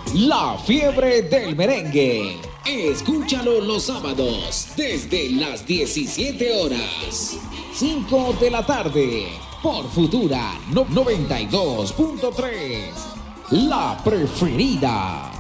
La fiebre del merengue. Escúchalo los sábados desde las 17 horas. 5 de la tarde por Futura 92.3. La preferida.